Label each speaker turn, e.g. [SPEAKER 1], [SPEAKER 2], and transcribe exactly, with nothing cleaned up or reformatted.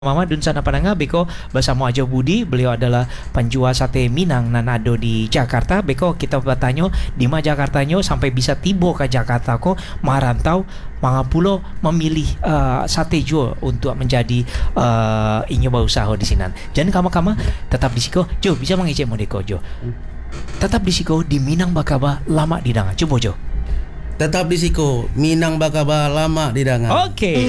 [SPEAKER 1] Mama Dunsana Pananga Beko bersama Ajo Budi. Beliau adalah penjual sate Minang Nanado di Jakarta. Beko kita bertanya di mana Jakartanya sampai bisa tiba ke Jakarta ko marantau mangapulo memilih uh, sate Jo untuk menjadi uh, inyoba usaha di sini. Jangan kama-kama tetap di siko. Jo bisa mengecek modeko Jo. Tetap di siko di Minang Bakaba lama di Danga. Coba Jo.
[SPEAKER 2] Tetap di siko Minang Bakaba lama di Danga.
[SPEAKER 1] Oke. Okay.